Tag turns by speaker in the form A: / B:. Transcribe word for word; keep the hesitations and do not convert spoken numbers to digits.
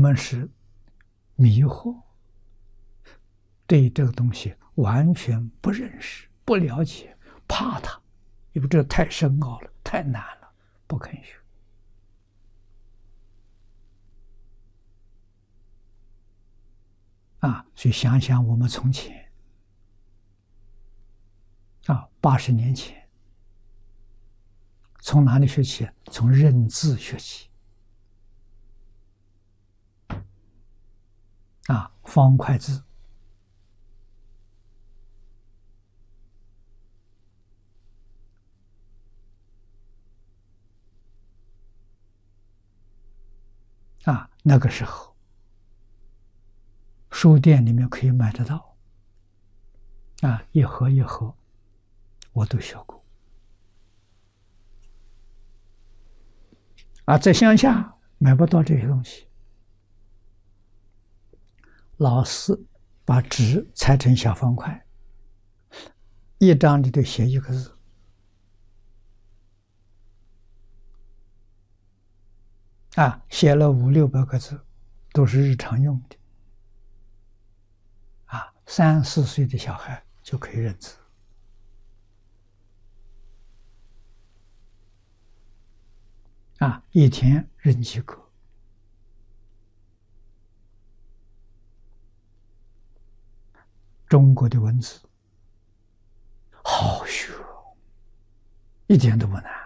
A: 们是迷惑，对这个东西完全不认识、不了解，怕它，因为这太深奥了，太难了，不肯学。啊，所以想想我们从前，啊，八十年前，从哪里学起？从认字学起。啊，方块字，啊，那个时候书店里面可以买得到，啊，一盒一盒，我都学过。啊，在乡下买不到这些东西，老师把纸裁成小方块，一张里头写一个字，啊，写了五六百个字，都是日常用的，啊，三四岁的小孩就可以认字，啊，一天认几个。中国的文字好学，一点都不难。